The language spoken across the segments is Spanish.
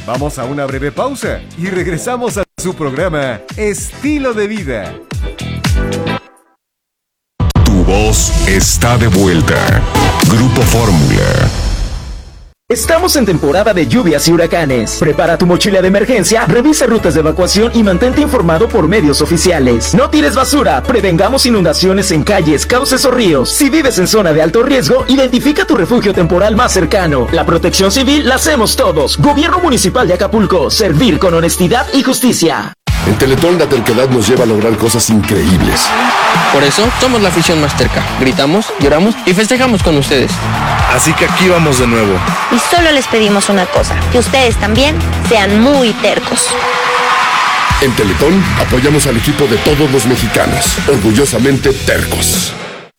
Vamos a una breve pausa y regresamos a su programa Estilo de Vida. Tu voz está de vuelta. Grupo Fórmula. Estamos en temporada de lluvias y huracanes. Prepara tu mochila de emergencia, revisa rutas de evacuación y mantente informado por medios oficiales. No tires basura, prevengamos inundaciones en calles, cauces o ríos. Si vives en zona de alto riesgo, identifica tu refugio temporal más cercano. La protección civil la hacemos todos. Gobierno Municipal de Acapulco, servir con honestidad y justicia. En Teletón la terquedad nos lleva a lograr cosas increíbles. Por eso somos la afición más terca. Gritamos, lloramos y festejamos con ustedes. Así que aquí vamos de nuevo. Y solo les pedimos una cosa, que ustedes también sean muy tercos. En Teletón apoyamos al equipo de todos los mexicanos, orgullosamente tercos.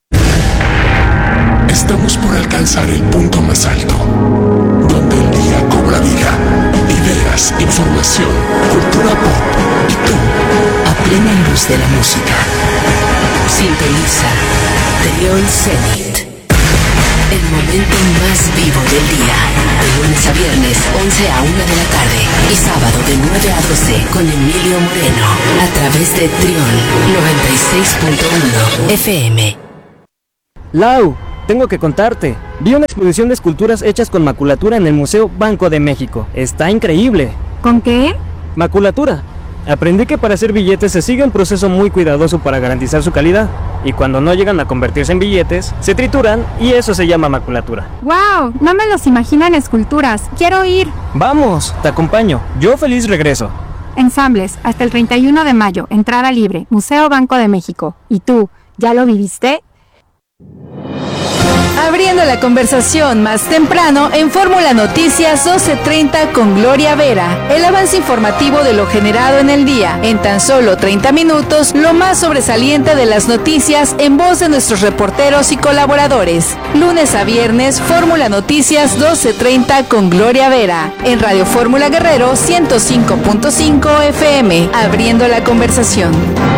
Estamos por alcanzar el punto más alto, donde el día cobra vida. Ideas, información, cultura pop y tú, a plena luz de la música. Sintoniza Trión Zenit. El momento más vivo del día. De lunes a viernes, 11 a 1 de la tarde. Y sábado de 9 a 12 con Emilio Moreno. A través de Trión 96.1 FM. Lau, tengo que contarte. Vi una exposición de esculturas hechas con maculatura en el Museo Banco de México. Está increíble. ¿Con qué? Maculatura. Aprendí que para hacer billetes se sigue un proceso muy cuidadoso para garantizar su calidad. Y cuando no llegan a convertirse en billetes, se trituran y eso se llama maculatura. ¡Wow! No me los imagino en esculturas. ¡Quiero ir! ¡Vamos! Te acompaño. Yo feliz regreso. Ensambles, hasta el 31 de mayo. Entrada libre. Museo Banco de México. ¿Y tú, ya lo viviste? Abriendo la conversación más temprano en Fórmula Noticias 12:30 con Gloria Vera. El avance informativo de lo generado en el día. En tan solo 30 minutos, lo más sobresaliente de las noticias en voz de nuestros reporteros y colaboradores. Lunes a viernes, Fórmula Noticias 12:30 con Gloria Vera. En Radio Fórmula Guerrero 105.5 FM. Abriendo la conversación.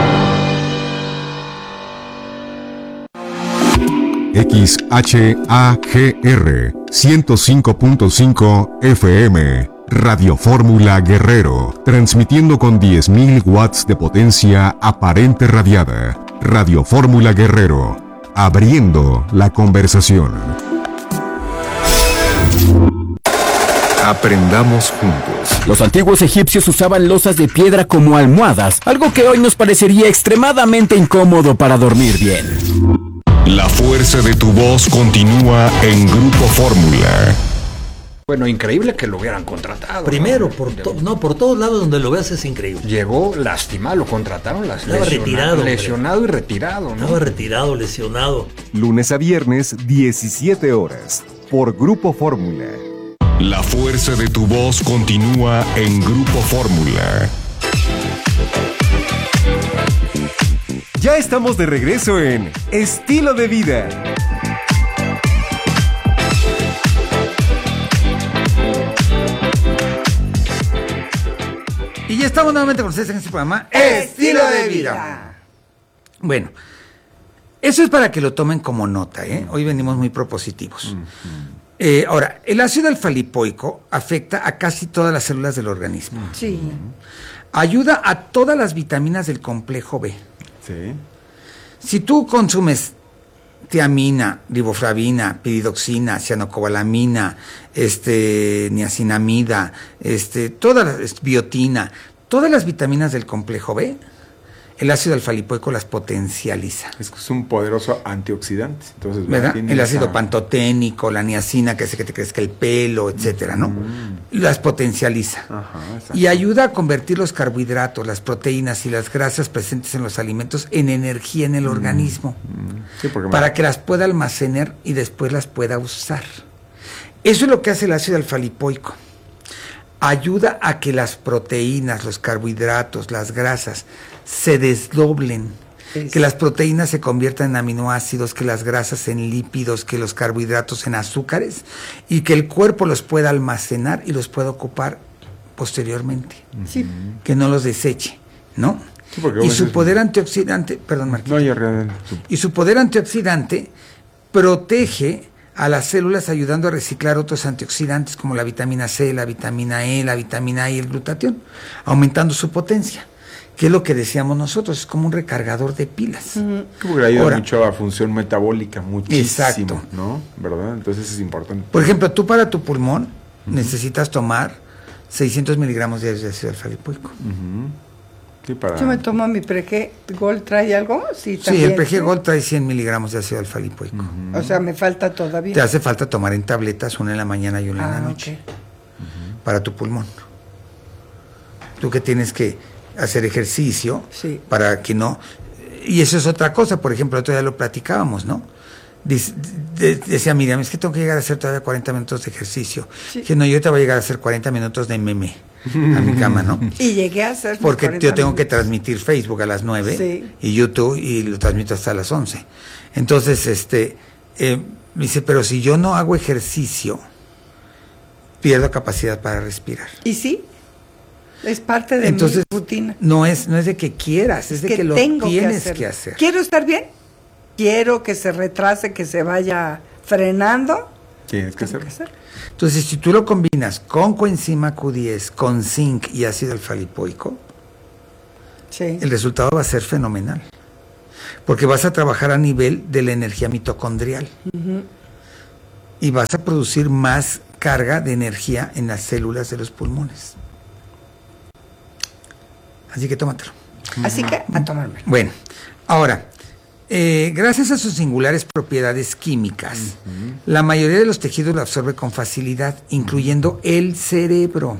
XHAGR 105.5 FM, Radio Fórmula Guerrero, transmitiendo con 10.000 watts de potencia aparente radiada. Radio Fórmula Guerrero, abriendo la conversación. Aprendamos juntos. Los antiguos egipcios usaban losas de piedra como almohadas, algo que hoy nos parecería extremadamente incómodo para dormir bien. La fuerza de tu voz continúa en Grupo Fórmula. Bueno, increíble que lo hubieran contratado. Primero, ¿no? Por todos lados donde lo veas es increíble. Llegó lastimado, lo contrataron lesionado y retirado, ¿no? Estaba retirado, lesionado. Lunes a viernes, 17 horas, por Grupo Fórmula. La fuerza de tu voz continúa en Grupo Fórmula. Ya estamos de regreso en Estilo de Vida. Y ya estamos nuevamente con ustedes en este programa Estilo de Vida. Bueno, eso es para que lo tomen como nota, ¿eh? Hoy venimos muy propositivos. Ahora, el ácido alfa-lipoico afecta a casi todas las células del organismo. Sí. Ayuda a todas las vitaminas del complejo B. Sí. Si tú consumes tiamina, riboflavina, piridoxina, cianocobalamina, niacinamida, biotina, todas las vitaminas del complejo B, el ácido alfa-lipoico las potencializa. Es un poderoso antioxidante. Entonces, ¿verdad? El ácido pantoténico, la niacina que hace que te crezca el pelo, etcétera, ¿no? Las potencializa. Ajá, y ayuda a convertir los carbohidratos, las proteínas y las grasas presentes en los alimentos en energía en el organismo. Sí, para que las pueda almacenar y después las pueda usar. Eso es lo que hace el ácido alfa-lipoico. Ayuda a que las proteínas, los carbohidratos, las grasas se desdoblen, que las proteínas se conviertan en aminoácidos, que las grasas en lípidos, que los carbohidratos en azúcares y que el cuerpo los pueda almacenar y los pueda ocupar posteriormente. Sí. Que no los deseche, ¿no? Sí, y su poder antioxidante, perdón, Marquito. No, y su poder antioxidante protege a las células ayudando a reciclar otros antioxidantes como la vitamina C, la vitamina E, la vitamina A y el glutatión, aumentando su potencia, que es lo que decíamos nosotros, es como un recargador de pilas. Porque ayuda mucho a la función metabólica, muchísimo, exacto, ¿no? ¿Verdad? Entonces es importante. Por ejemplo, tú para tu pulmón necesitas tomar 600 miligramos diarios de ácido alfa-lipoico. Sí, Yo me tomo mi Prege Gold, ¿trae algo? Sí, el Prege Gold trae 100 miligramos de ácido alfa-lipoico. O sea, me falta todavía. Te hace falta tomar en tabletas, una en la mañana y una en la noche. Okay. Para tu pulmón. Tú que tienes que hacer ejercicio para que no... Y eso es otra cosa, por ejemplo, otro día lo platicábamos, ¿no? Decía Miriam, es que tengo que llegar a hacer todavía 40 minutos de ejercicio. Que no, yo te voy a llegar a hacer 40 minutos de meme a mi cama, ¿no? Y llegué a hacer... Porque yo tengo que transmitir Facebook a las 9 y YouTube y lo transmito hasta las 11. Entonces, me dice, pero si yo no hago ejercicio, pierdo capacidad para respirar. ¿Y sí? Es parte de mi rutina. No es de que quieras, es de que lo tienes que hacer. ¿Quiero estar bien? Quiero que se retrase, que se vaya frenando. Tienes que hacerlo. Entonces, si tú lo combinas con coenzima Q10, con zinc y ácido alfa-lipoico, el resultado va a ser fenomenal. Porque vas a trabajar a nivel de la energía mitocondrial. Y vas a producir más carga de energía en las células de los pulmones. Así que tómatelo. Así que a tomarme. Bueno, ahora, gracias a sus singulares propiedades químicas, la mayoría de los tejidos lo absorbe con facilidad, incluyendo el cerebro.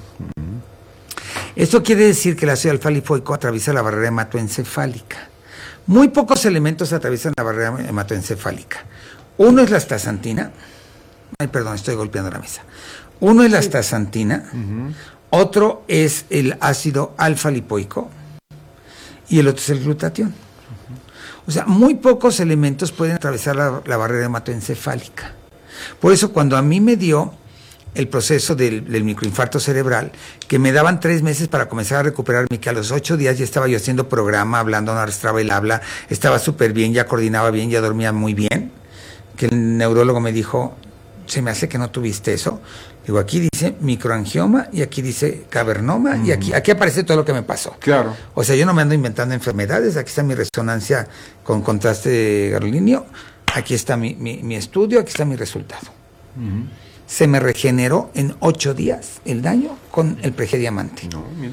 Esto quiere decir que el ácido alfa-lipoico atraviesa la barrera hematoencefálica. Muy pocos elementos atraviesan la barrera hematoencefálica. Uno es la astaxantina. Ay, perdón, estoy golpeando la mesa. Uno es la astaxantina. Otro es el ácido alfa-lipoico y el otro es el glutatión. O sea, muy pocos elementos pueden atravesar la barrera hematoencefálica. Por eso cuando a mí me dio el proceso del microinfarto cerebral, que me daban 3 meses para comenzar a recuperarme, que a los 8 días ya estaba yo haciendo programa, hablando, no arrastraba el habla, estaba súper bien, ya coordinaba bien, ya dormía muy bien, que el neurólogo me dijo, se me hace que no tuviste eso. Digo, aquí dice microangioma y aquí dice cavernoma y aquí aparece todo lo que me pasó. Claro. O sea, yo no me ando inventando enfermedades, aquí está mi resonancia con contraste gadolinio, aquí está mi estudio, aquí está mi resultado. Se me regeneró en 8 días el daño con el Prege Diamante.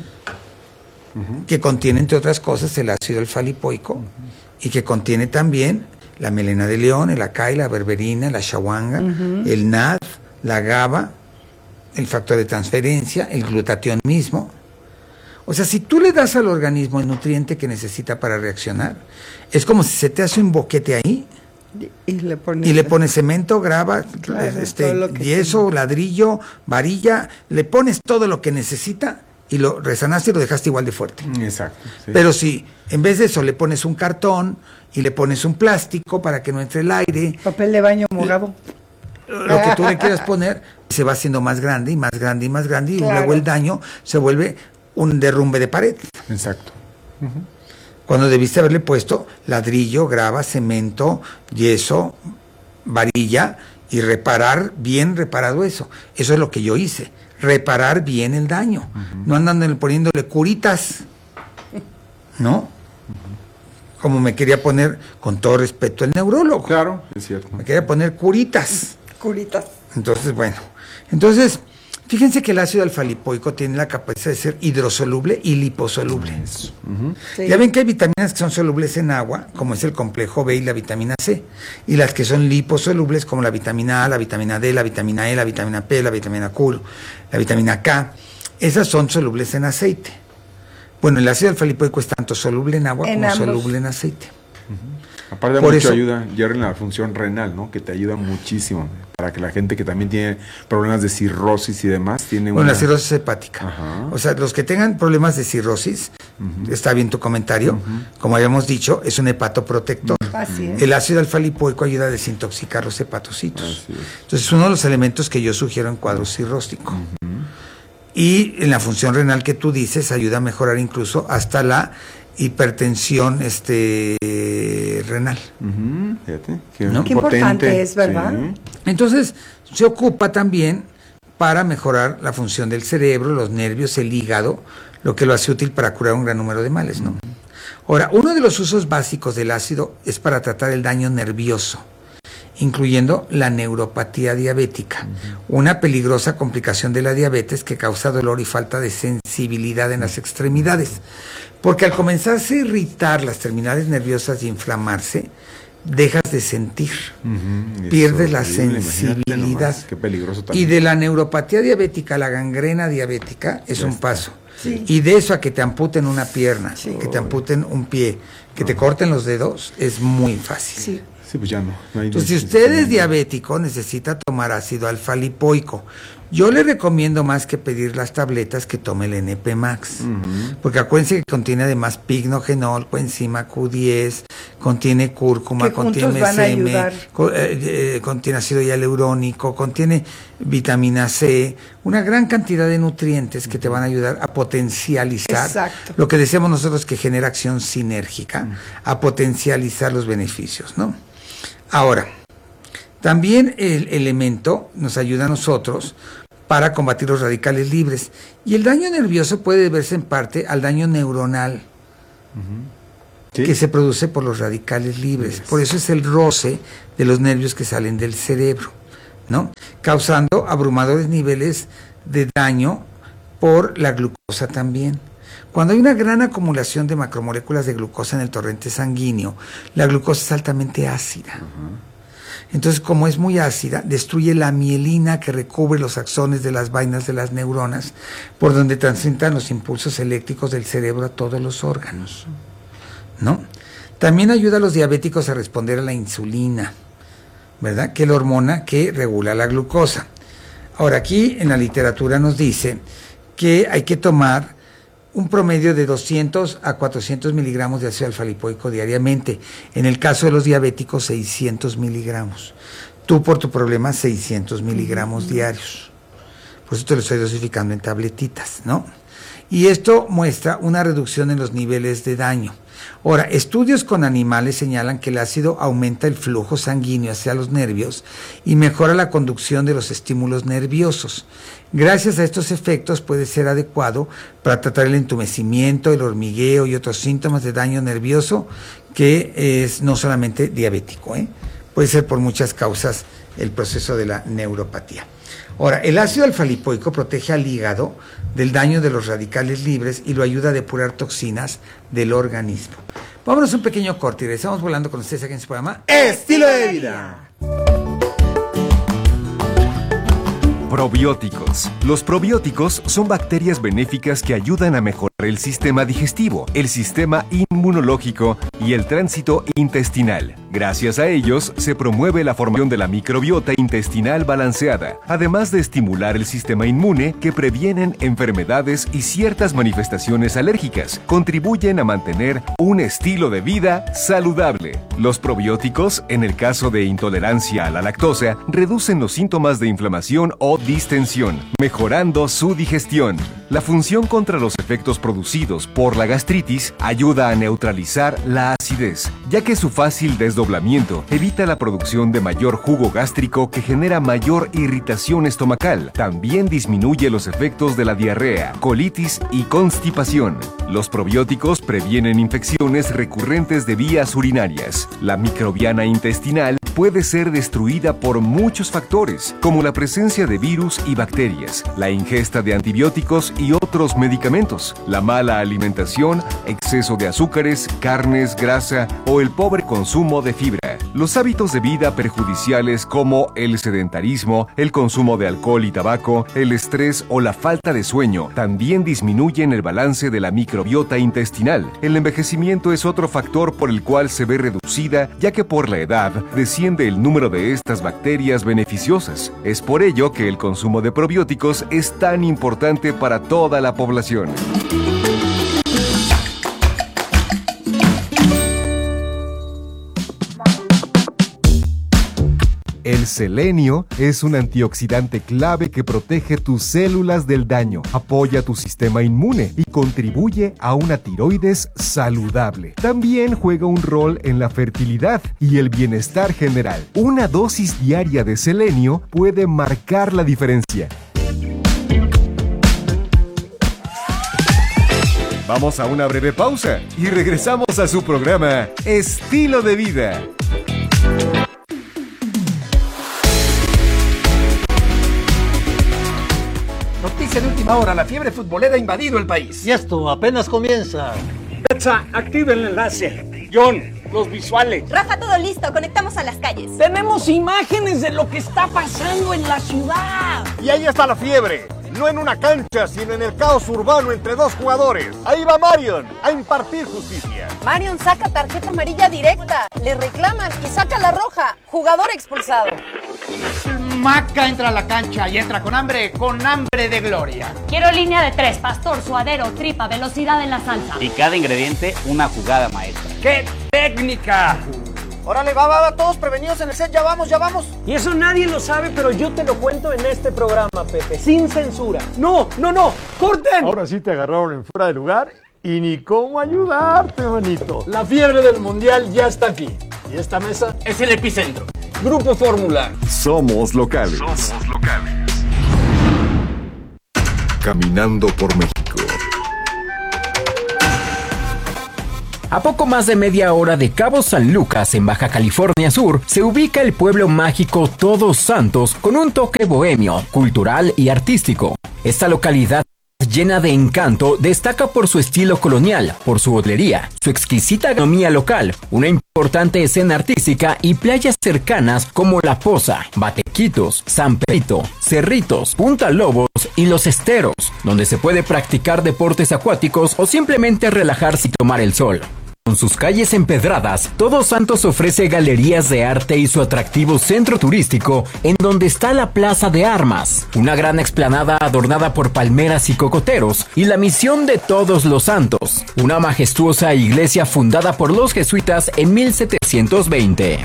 Que contiene, entre otras cosas, el ácido alfa-lipoico y que contiene también la melena de león, el acai, la berberina, la shawanga, el NAD, la GABA, el factor de transferencia, el glutatión mismo. O sea, si tú le das al organismo el nutriente que necesita para reaccionar, es como si se te hace un boquete ahí y le pones cemento, grava, yeso, ladrillo, varilla, le pones todo lo que necesita y lo resanaste y lo dejaste igual de fuerte. Exacto. Sí. Pero si en vez de eso le pones un cartón y le pones un plástico para que no entre el aire, papel de baño morado, lo que tú le quieras poner, se va haciendo más grande y más grande y más grande y luego el daño se vuelve un derrumbe de pared. Exacto. Cuando debiste haberle puesto ladrillo, grava, cemento, yeso, varilla y reparar bien reparado eso. Eso es lo que yo hice, reparar bien el daño, no andando poniéndole curitas, ¿no? Como me quería poner, con todo respeto, el neurólogo. Claro, es cierto. Me quería poner curitas. Curitas. Entonces, bueno. Fíjense que el ácido alfa-lipoico tiene la capacidad de ser hidrosoluble y liposoluble. Ya ven que hay vitaminas que son solubles en agua, como es el complejo B y la vitamina C, y las que son liposolubles, como la vitamina A, la vitamina D, la vitamina E, la vitamina P, la vitamina Q, la vitamina K. Esas son solubles en aceite. Bueno, el ácido alfa-lipoico es tanto soluble en agua como soluble en aceite. Aparte de mucho ayuda, Jerry, en la función renal, ¿no? Que te ayuda muchísimo para que la gente que también tiene problemas de cirrosis y demás tiene la cirrosis hepática. O sea, los que tengan problemas de cirrosis, está bien tu comentario, como habíamos dicho, es un hepatoprotector. Así es. El ácido alfa-lipoico ayuda a desintoxicar los hepatocitos. Entonces, es uno de los elementos que yo sugiero en cuadro cirróstico. Y en la función renal que tú dices, ayuda a mejorar incluso hasta la hipertensión renal. Fíjate, ¿No? Qué importante es, ¿verdad? Sí. Entonces, se ocupa también para mejorar la función del cerebro, los nervios, el hígado, lo que lo hace útil para curar un gran número de males, ¿no? Ahora, uno de los usos básicos del ácido es para tratar el daño nervioso, incluyendo la neuropatía diabética, una peligrosa complicación de la diabetes que causa dolor y falta de sensibilidad en las extremidades. Porque al comenzarse a irritar las terminales nerviosas y inflamarse, dejas de sentir, pierdes la sensibilidad. Qué peligroso también. Y de la neuropatía diabética a la gangrena diabética es un paso. Sí. Y de eso a que te amputen una pierna, que te amputen un pie, que te corten los dedos, es muy fácil. Sí. Sí, pues ya no. Entonces, si usted es diabético, necesita tomar ácido alfa-lipoico. Yo le recomiendo más que pedir las tabletas que tome el NP Max. Porque acuérdense que contiene además pignogenol, coenzima Q10, contiene cúrcuma, contiene MSM, contiene ácido hialurónico, contiene vitamina C, una gran cantidad de nutrientes que te van a ayudar a potencializar lo que decíamos nosotros que genera acción sinérgica, a potencializar los beneficios, ¿no? Ahora, también el elemento nos ayuda a nosotros para combatir los radicales libres. Y el daño nervioso puede deberse en parte al daño neuronal que se produce por los radicales libres. Por eso es el roce de los nervios que salen del cerebro, ¿no? Causando abrumadores niveles de daño por la glucosa también. Cuando hay una gran acumulación de macromoléculas de glucosa en el torrente sanguíneo, la glucosa es altamente ácida. Entonces, como es muy ácida, destruye la mielina que recubre los axones de las vainas de las neuronas, por donde transitan los impulsos eléctricos del cerebro a todos los órganos, ¿no? También ayuda a los diabéticos a responder a la insulina, ¿verdad? Que es la hormona que regula la glucosa. Ahora, aquí en la literatura nos dice que hay que tomar un promedio de 200 a 400 miligramos de ácido alfa-lipoico diariamente. En el caso de los diabéticos, 600 miligramos. Tú, por tu problema, 600 miligramos diarios. Por eso te lo estoy dosificando en tabletitas, ¿no? Y esto muestra una reducción en los niveles de daño. Ahora, estudios con animales señalan que el ácido aumenta el flujo sanguíneo hacia los nervios y mejora la conducción de los estímulos nerviosos. Gracias a estos efectos puede ser adecuado para tratar el entumecimiento, el hormigueo y otros síntomas de daño nervioso que es no solamente diabético, puede ser por muchas causas el proceso de la neuropatía. Ahora, el ácido alfa-lipoico protege al hígado del daño de los radicales libres y lo ayuda a depurar toxinas del organismo. Vámonos a un pequeño corte y regresamos volando con ustedes aquí en su programa Estilo de Vida. Probióticos. Los probióticos son bacterias benéficas que ayudan a mejorar el sistema digestivo, el sistema inmunológico y el tránsito intestinal. Gracias a ellos, se promueve la formación de la microbiota intestinal balanceada, además de estimular el sistema inmune que previenen enfermedades y ciertas manifestaciones alérgicas. Contribuyen a mantener un estilo de vida saludable. Los probióticos, en el caso de intolerancia a la lactosa, reducen los síntomas de inflamación o distensión, mejorando su digestión. La función contra los efectos producidos por la gastritis ayuda a neutralizar la acidez, ya que su fácil desdoblamiento evita la producción de mayor jugo gástrico que genera mayor irritación estomacal. También disminuye los efectos de la diarrea, colitis y constipación. Los probióticos previenen infecciones recurrentes de vías urinarias. La microbiana intestinal puede ser destruida por muchos factores, como la presencia de virus y bacterias, la ingesta de antibióticos y otros medicamentos, la mala alimentación, exceso de azúcares, carnes, grasa o el pobre consumo de fibra. Los hábitos de vida perjudiciales como el sedentarismo, el consumo de alcohol y tabaco, el estrés o la falta de sueño también disminuyen el balance de la microbiota intestinal. El envejecimiento es otro factor por el cual se ve reducida, ya que por la edad desciende el número de estas bacterias beneficiosas. Es por ello que el consumo de probióticos es tan importante para toda la población. El selenio es un antioxidante clave que protege tus células del daño, apoya tu sistema inmune y contribuye a una tiroides saludable. También juega un rol en la fertilidad y el bienestar general. Una dosis diaria de selenio puede marcar la diferencia. Vamos a una breve pausa y regresamos a su programa Estilo de Vida. Noticia de última hora, la fiebre futbolera ha invadido el país. Y esto apenas comienza. Petsa, activa el enlace. John, los visuales. Rafa, todo listo, conectamos a las calles. Tenemos imágenes de lo que está pasando en la ciudad. Y ahí está la fiebre. No en una cancha, sino en el caos urbano entre dos jugadores. Ahí va Marion a impartir justicia. Marion saca tarjeta amarilla directa, le reclaman y saca la roja. Jugador expulsado. Maca entra a la cancha y entra con hambre de gloria. Quiero línea de 3, pastor, suadero, tripa, velocidad en la salsa. Y cada ingrediente una jugada maestra. ¡Qué técnica! Órale, va, todos prevenidos en el set, ya vamos. Y eso nadie lo sabe, pero yo te lo cuento en este programa, Pepe, sin censura. No, corten. Ahora sí te agarraron en fuera de lugar y ni cómo ayudarte, manito. La fiebre del mundial ya está aquí. Y esta mesa es el epicentro. Grupo Fórmula. Somos locales. Caminando por México. A poco más de media hora de Cabo San Lucas, en Baja California Sur, se ubica el pueblo mágico Todos Santos con un toque bohemio, cultural y artístico. Esta localidad llena de encanto destaca por su estilo colonial, por su hotelería, su exquisita gastronomía local, una importante escena artística y playas cercanas como La Poza, Batequitos, San Pedrito, Cerritos, Punta Lobos y Los Esteros, donde se puede practicar deportes acuáticos o simplemente relajarse y tomar el sol. Con sus calles empedradas, Todos Santos ofrece galerías de arte y su atractivo centro turístico, en donde está la Plaza de Armas, una gran explanada adornada por palmeras y cocoteros, y la Misión de Todos los Santos, una majestuosa iglesia fundada por los jesuitas en 1720.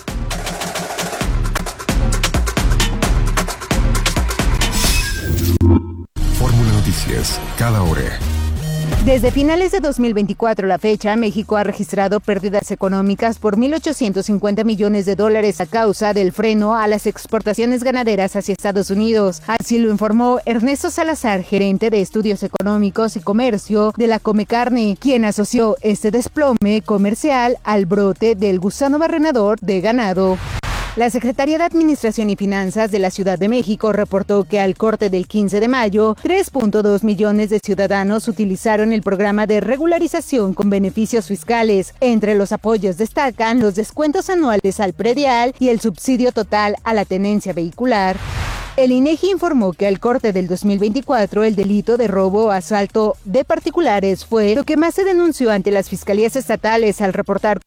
Fórmula Noticias, cada hora. Desde finales de 2024 a la fecha, México ha registrado pérdidas económicas por $1,850 millones a causa del freno a las exportaciones ganaderas hacia Estados Unidos. Así lo informó Ernesto Salazar, gerente de Estudios Económicos y Comercio de la Comecarne, quien asoció este desplome comercial al brote del gusano barrenador de ganado. La Secretaría de Administración y Finanzas de la Ciudad de México reportó que al corte del 15 de mayo, 3.2 millones de ciudadanos utilizaron el programa de regularización con beneficios fiscales. Entre los apoyos destacan los descuentos anuales al predial y el subsidio total a la tenencia vehicular. El INEGI informó que al corte del 2024 el delito de robo o asalto de particulares fue lo que más se denunció ante las fiscalías estatales al reportar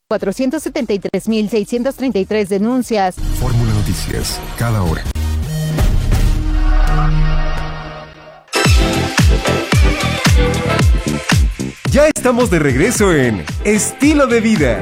473,633 denuncias. Fórmula Noticias, cada hora. Ya estamos de regreso en Estilo de Vida.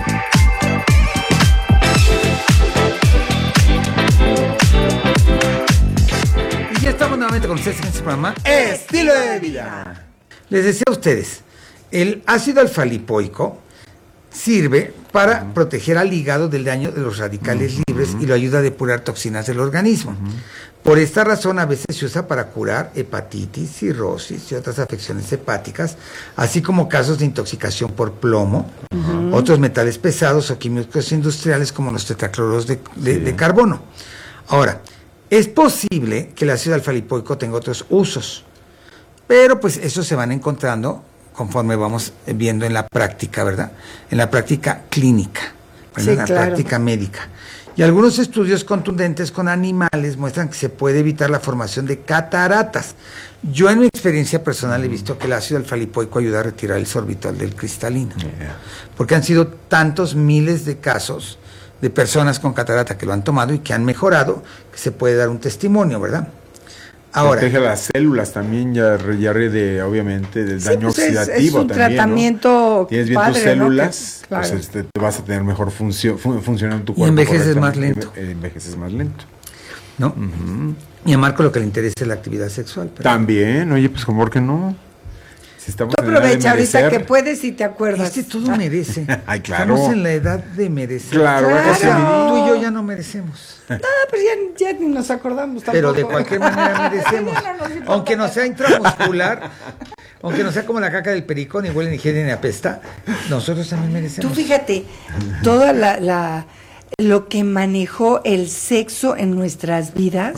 Estamos nuevamente con ustedes en este programa Estilo de Vida. Les decía a ustedes, el ácido alfa-lipoico sirve para proteger al hígado del daño de los radicales libres y lo ayuda a depurar toxinas del organismo. Por esta razón a veces se usa para curar hepatitis, cirrosis y otras afecciones hepáticas, así como casos de intoxicación por plomo, otros metales pesados o químicos industriales como los tetracloros de carbono. Ahora, es posible que el ácido alfa-lipoico tenga otros usos, pero pues esos se van encontrando conforme vamos viendo en la práctica, ¿verdad? En la práctica clínica, en la práctica médica. Y algunos estudios contundentes con animales muestran que se puede evitar la formación de cataratas. Yo en mi experiencia personal he visto que el ácido alfa-lipoico ayuda a retirar el sorbitol del cristalino, porque han sido tantos miles de casos de personas con catarata que lo han tomado y que han mejorado, que se puede dar un testimonio, ¿verdad? Ahora, protege las células también, ya de, obviamente, del daño oxidativo es un también, tratamiento, ¿no? Tienes bien padre, tus células, ¿no? Que, pues te vas a tener mejor función en tu cuerpo. Y envejeces más lento. Envejeces más lento. ¿No? Y a Marco lo que le interesa es la actividad sexual. Pero... También, oye, pues ¿por qué no? Si tú aprovecha ahorita que puedes y te acuerdas. Todo merece. Ay, claro. Estamos en la edad de merecer. Claro. Tú y yo ya no merecemos. No, pues ya ni nos acordamos tampoco. Pero de cualquier manera merecemos. Aunque no sea intramuscular, aunque no sea como la caca del perico, ni huele, ni higiene, ni apesta, nosotros también merecemos. Tú fíjate, toda lo que manejó el sexo en nuestras vidas,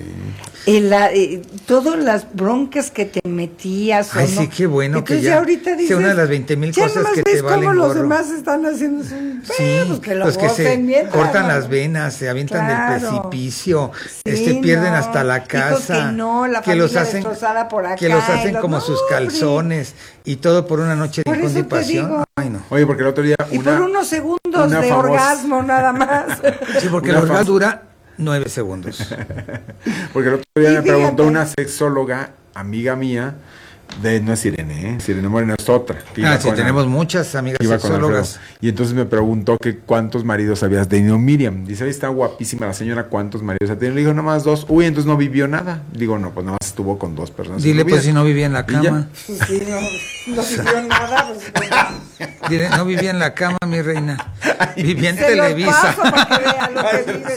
todas las broncas que te metías. Ay, sí, qué bueno. Entonces que ya ahorita dices, una de las 20,000 cosas que te valen cómo los gorro. demás están haciendo eso. Sí, que los que se cortan las venas, se avientan del precipicio, pierden hasta la casa, que los hacen destrozada por acá, que los hacen como sus calzones y todo por una noche de constipación. Ay, no. Oye, porque el otro día y por unos segundos de orgasmo nada más. Sí, porque el orgasmo dura 9 segundos. Porque el otro día me preguntó una sexóloga, amiga mía, no es Irene, Irene Moreno es otra. Sí, tenemos muchas amigas sexólogas. Y entonces me preguntó que cuántos maridos habías tenido Miriam. Dice, ahí está guapísima la señora, ¿cuántos maridos ha tenido? Le digo, nada más 2. Uy, entonces no vivió nada. Digo, no, pues nada más estuvo con 2 personas. Dile, pues si no vivía en la cama. Sí, no vivió nada. Dile, no vivía en la cama, mi reina. Vivía en Televisa. Los paso para que vea lo que vives.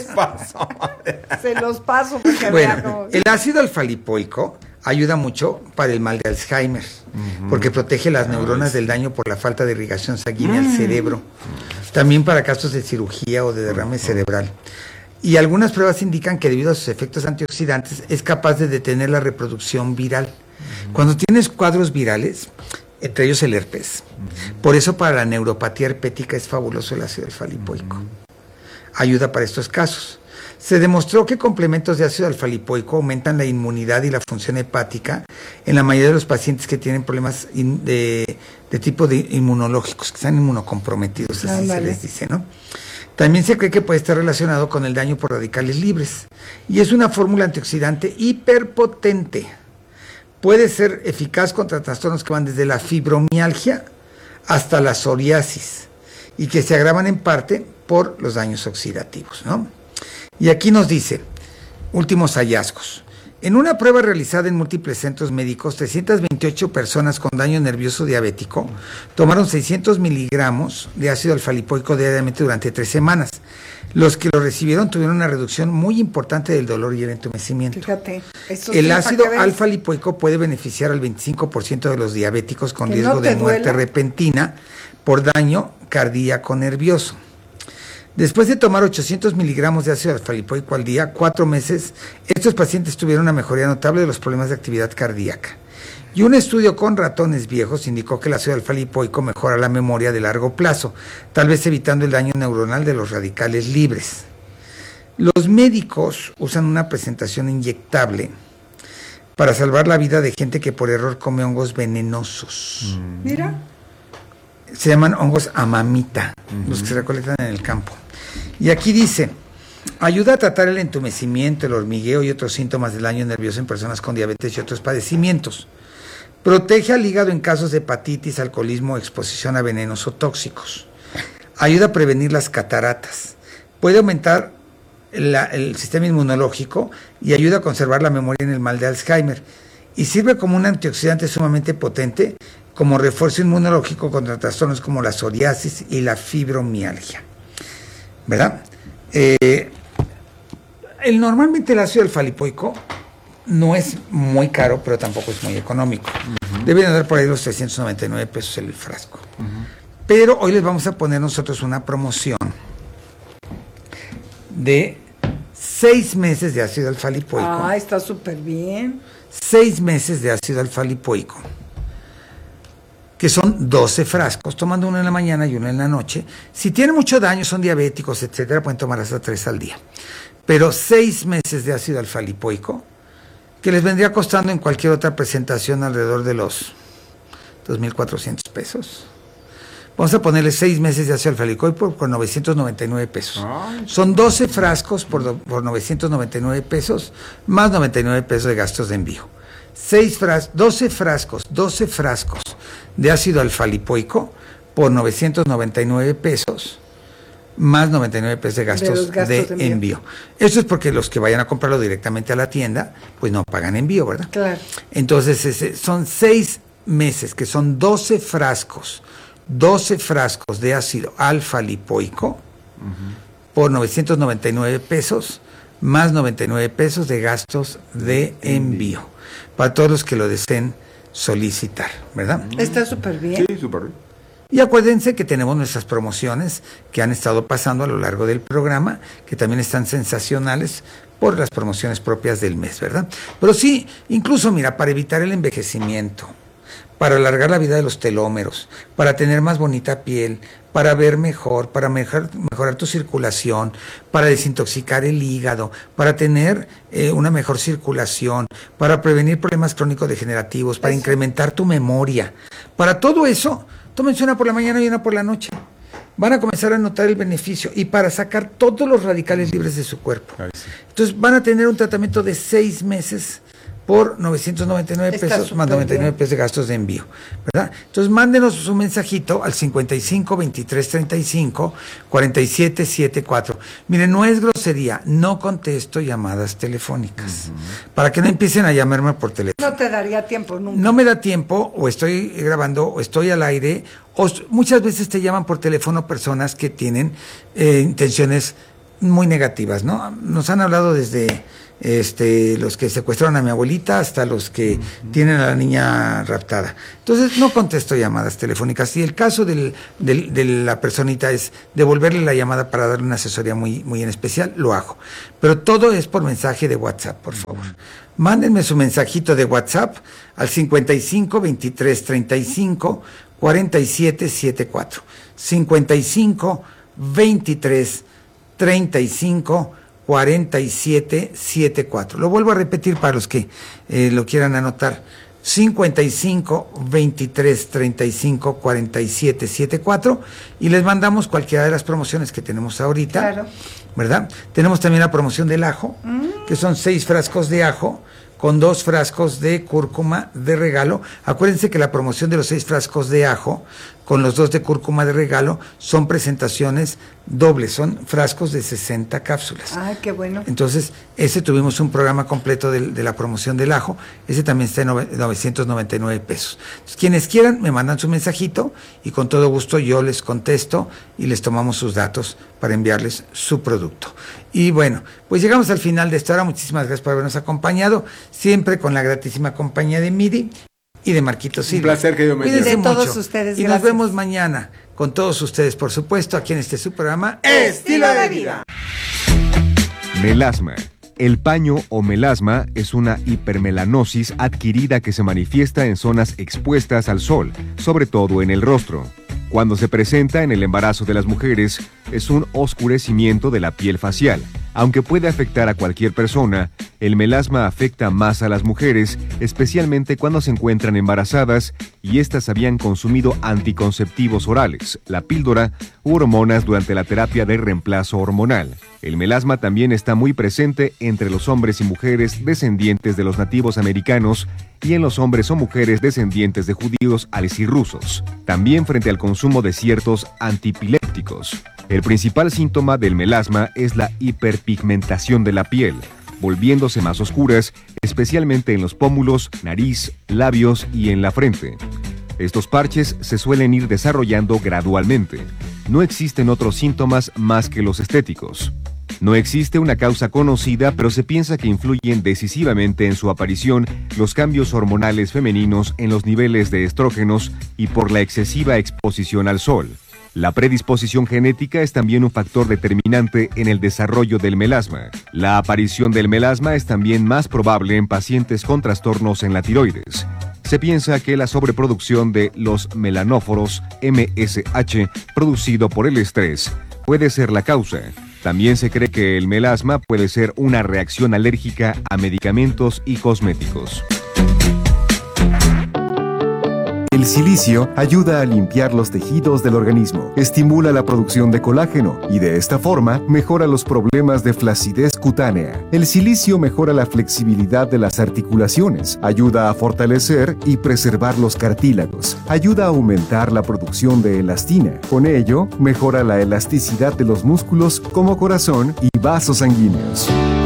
Se los paso para que vea. Bueno, el ácido alfa-lipoico ayuda mucho para el mal de Alzheimer, porque protege las neuronas del daño por la falta de irrigación sanguínea al cerebro. También para casos de cirugía o de derrame cerebral. Y algunas pruebas indican que debido a sus efectos antioxidantes es capaz de detener la reproducción viral. Cuando tienes cuadros virales, entre ellos el herpes. Por eso para la neuropatía herpética es fabuloso el ácido alfa-lipoico. Ayuda para estos casos. Se demostró que complementos de ácido alfa-lipoico aumentan la inmunidad y la función hepática en la mayoría de los pacientes que tienen problemas de tipo de inmunológicos, que están inmunocomprometidos, así se les dice, ¿no? También se cree que puede estar relacionado con el daño por radicales libres. Y es una fórmula antioxidante hiperpotente. Puede ser eficaz contra trastornos que van desde la fibromialgia hasta la psoriasis y que se agravan en parte por los daños oxidativos, ¿no? Y aquí nos dice, últimos hallazgos. En una prueba realizada en múltiples centros médicos, 328 personas con daño nervioso diabético tomaron 600 miligramos de ácido alfa-lipoico diariamente durante 3 semanas. Los que lo recibieron tuvieron una reducción muy importante del dolor y el entumecimiento. Fíjate, el ácido alfa-lipoico puede beneficiar al 25% de los diabéticos con riesgo de muerte repentina por daño cardíaco nervioso. Después de tomar 800 miligramos de ácido alfa-lipoico al día, 4 meses, estos pacientes tuvieron una mejoría notable de los problemas de actividad cardíaca. Y un estudio con ratones viejos indicó que el ácido alfa-lipoico mejora la memoria de largo plazo, tal vez evitando el daño neuronal de los radicales libres. Los médicos usan una presentación inyectable para salvar la vida de gente que por error come hongos venenosos. Mira. Se llaman hongos amamita, los que se recolectan en el campo. Y aquí dice, ayuda a tratar el entumecimiento, el hormigueo y otros síntomas del daño nervioso en personas con diabetes y otros padecimientos. Protege al hígado en casos de hepatitis, alcoholismo o exposición a venenos o tóxicos. Ayuda a prevenir las cataratas. Puede aumentar el sistema inmunológico y ayuda a conservar la memoria en el mal de Alzheimer. Y sirve como un antioxidante sumamente potente, como refuerzo inmunológico contra trastornos como la psoriasis y la fibromialgia. ¿Verdad? Normalmente el ácido alfa-lipoico no es muy caro, pero tampoco es muy económico. Deben andar por ahí los 399 pesos el frasco. Pero hoy les vamos a poner nosotros una promoción de 6 meses de ácido alfa-lipoico. Ah, está súper bien. 6 meses de ácido alfa-lipoico, que son 12 frascos, tomando uno en la mañana y uno en la noche. Si tienen mucho daño, son diabéticos, etcétera, pueden tomar hasta 3 al día. Pero 6 meses de ácido alfa-lipoico, que les vendría costando en cualquier otra presentación alrededor de los 2,400 pesos. Vamos a ponerle 6 meses de ácido alfa-lipoico por 999 pesos. Son 12 frascos por 999 pesos, más 99 pesos de gastos de envío. 12 frascos de ácido alfa-lipoico por 999 pesos, más 99 pesos de gastos de envío. Eso es porque los que vayan a comprarlo directamente a la tienda, pues no pagan envío, ¿verdad? Claro. Entonces, son 6 meses, que son 12 frascos de ácido alfa-lipoico por 999 pesos, más 99 pesos de gastos de envío, para todos los que lo deseen solicitar, ¿verdad? Está súper bien. Sí, súper bien. Y acuérdense que tenemos nuestras promociones que han estado pasando a lo largo del programa, que también están sensacionales por las promociones propias del mes, ¿verdad? Pero sí, incluso mira, para evitar el envejecimiento, para alargar la vida de los telómeros, para tener más bonita piel, para ver mejor, para mejorar tu circulación, para desintoxicar el hígado, para tener una mejor circulación, para prevenir problemas crónico-degenerativos, para incrementar tu memoria. Para todo eso, tómense una por la mañana y una por la noche. Van a comenzar a notar el beneficio y para sacar todos los radicales libres de su cuerpo. Entonces van a tener un tratamiento de 6 meses por 999 pesos, más 99 pesos de gastos de envío, ¿verdad? Entonces mándenos su mensajito al 55 23 35 47 74. Miren, no es grosería, no contesto llamadas telefónicas, para que no empiecen a llamarme por teléfono. No te daría tiempo nunca. No me da tiempo, o estoy grabando, o estoy al aire, o muchas veces te llaman por teléfono personas que tienen intenciones muy negativas, ¿no? Nos han hablado desde los que secuestraron a mi abuelita hasta los que tienen a la niña raptada. Entonces no contesto llamadas telefónicas. Si el caso de la personita es devolverle la llamada para darle una asesoría muy, muy en especial, lo hago. Pero todo es por mensaje de WhatsApp, por favor. Mándenme su mensajito de WhatsApp al 55 23 35 47 74. 55 23 35 47 74. Lo vuelvo a repetir para los que lo quieran anotar. 55 23 35 47 74 y les mandamos cualquiera de las promociones que tenemos ahorita. Claro. ¿Verdad? Tenemos también la promoción del ajo, que son 6 frascos de ajo con 2 frascos de cúrcuma de regalo. Acuérdense que la promoción de los 6 frascos de ajo con los 2 de cúrcuma de regalo son presentaciones dobles, son frascos de 60 cápsulas. Ah, qué bueno. Entonces, ese tuvimos un programa completo de la promoción del ajo, ese también está en 999 pesos. Entonces, quienes quieran me mandan su mensajito y con todo gusto yo les contesto y les tomamos sus datos para enviarles su producto. Y bueno, pues llegamos al final de esta hora. Muchísimas gracias por habernos acompañado, siempre con la gratísima compañía de Midi y de Marquito Silva. Un placer, querido Medio. Cuídense mucho. Todos ustedes, y gracias. nos vemos mañana con todos ustedes, por supuesto, aquí en su programa Estilo de Vida. Melasma. El paño o melasma es una hipermelanosis adquirida que se manifiesta en zonas expuestas al sol, sobre todo en el rostro. Cuando se presenta en el embarazo de las mujeres, es un oscurecimiento de la piel facial. Aunque puede afectar a cualquier persona, el melasma afecta más a las mujeres, especialmente cuando se encuentran embarazadas y éstas habían consumido anticonceptivos orales, la píldora u hormonas durante la terapia de reemplazo hormonal. El melasma también está muy presente entre los hombres y mujeres descendientes de los nativos americanos y en los hombres o mujeres descendientes de judíos ales y rusos. También frente al consumo de ciertos antipilépticos. El principal síntoma del melasma es la hiperpigmentación de la piel, volviéndose más oscuras, especialmente en los pómulos, nariz, labios y en la frente. Estos parches se suelen ir desarrollando gradualmente. No existen otros síntomas más que los estéticos. No existe una causa conocida, pero se piensa que influyen decisivamente en su aparición los cambios hormonales femeninos en los niveles de estrógenos y por la excesiva exposición al sol. La predisposición genética es también un factor determinante en el desarrollo del melasma. La aparición del melasma es también más probable en pacientes con trastornos en la tiroides. Se piensa que la sobreproducción de los melanóforos MSH producido por el estrés puede ser la causa. También se cree que el melasma puede ser una reacción alérgica a medicamentos y cosméticos. El silicio ayuda a limpiar los tejidos del organismo, estimula la producción de colágeno y de esta forma mejora los problemas de flacidez cutánea. El silicio mejora la flexibilidad de las articulaciones, ayuda a fortalecer y preservar los cartílagos, ayuda a aumentar la producción de elastina. Con ello, mejora la elasticidad de los músculos como corazón y vasos sanguíneos.